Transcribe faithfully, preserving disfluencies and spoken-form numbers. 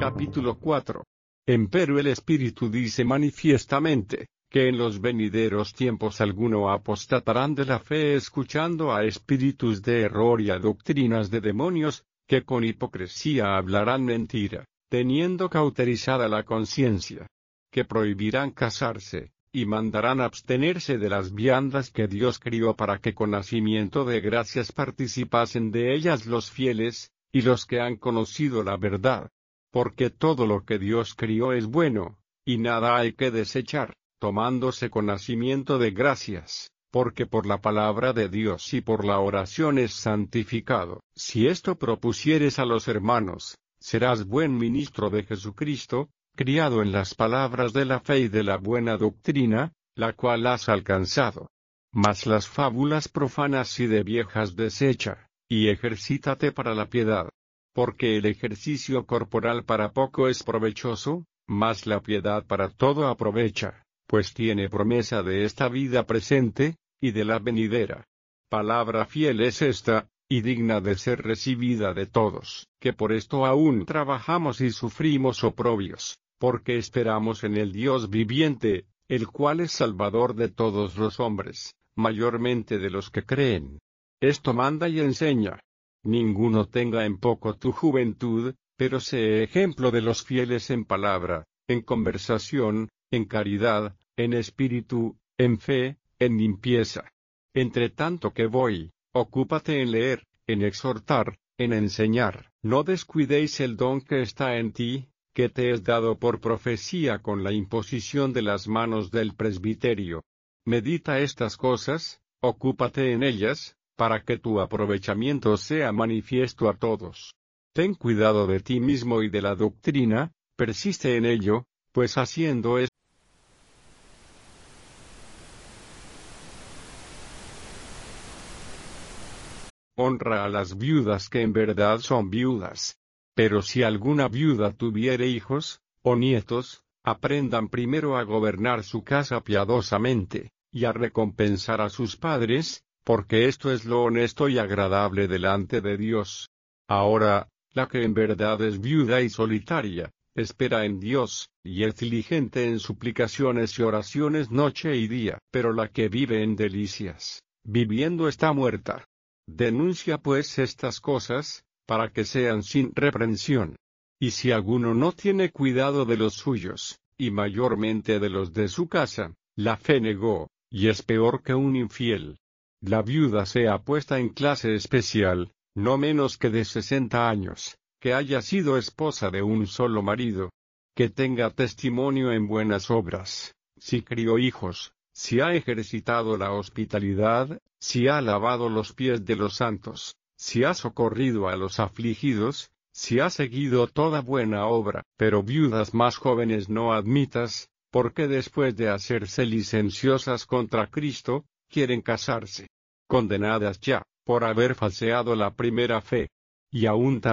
Capítulo cuatro. Empero el Espíritu dice manifiestamente, que en los venideros tiempos alguno apostatarán de la fe escuchando a espíritus de error y a doctrinas de demonios, que con hipocresía hablarán mentira, teniendo cauterizada la conciencia, que prohibirán casarse, y mandarán abstenerse de las viandas que Dios crió para que con nacimiento de gracias participasen de ellas los fieles, y los que han conocido la verdad. Porque todo lo que Dios crió es bueno, y nada hay que desechar, tomándose con nacimiento de gracias, porque por la palabra de Dios y por la oración es santificado. Si esto propusieres a los hermanos, serás buen ministro de Jesucristo, criado en las palabras de la fe y de la buena doctrina, la cual has alcanzado. Mas las fábulas profanas y de viejas desecha, y ejercítate para la piedad. Porque el ejercicio corporal para poco es provechoso, mas la piedad para todo aprovecha, pues tiene promesa de esta vida presente, y de la venidera. Palabra fiel es esta, y digna de ser recibida de todos, que por esto aún trabajamos y sufrimos oprobios, porque esperamos en el Dios viviente, el cual es Salvador de todos los hombres, mayormente de los que creen. Esto manda y enseña. Ninguno tenga en poco tu juventud, pero sé ejemplo de los fieles en palabra, en conversación, en caridad, en espíritu, en fe, en limpieza. Entre tanto que voy, ocúpate en leer, en exhortar, en enseñar. No descuidéis el don que está en ti, que te es dado por profecía con la imposición de las manos del presbiterio. Medita estas cosas, ocúpate en ellas, para que tu aprovechamiento sea manifiesto a todos. Ten cuidado de ti mismo y de la doctrina, persiste en ello, pues haciendo esto, honra a las viudas que en verdad son viudas. Pero si alguna viuda tuviere hijos, o nietos, aprendan primero a gobernar su casa piadosamente, y a recompensar a sus padres, porque esto es lo honesto y agradable delante de Dios. Ahora, la que en verdad es viuda y solitaria, espera en Dios, y es diligente en suplicaciones y oraciones noche y día. Pero la que vive en delicias, viviendo está muerta. Denuncia pues estas cosas, para que sean sin reprensión. Y si alguno no tiene cuidado de los suyos, y mayormente de los de su casa, la fe negó, y es peor que un infiel. La viuda sea puesta en clase especial, no menos que de sesenta años, que haya sido esposa de un solo marido, que tenga testimonio en buenas obras, si crió hijos, si ha ejercitado la hospitalidad, si ha lavado los pies de los santos, si ha socorrido a los afligidos, si ha seguido toda buena obra. Pero viudas más jóvenes no admitas, porque después de hacerse licenciosas contra Cristo, quieren casarse, condenadas ya, por haber falseado la primera fe. Y aún también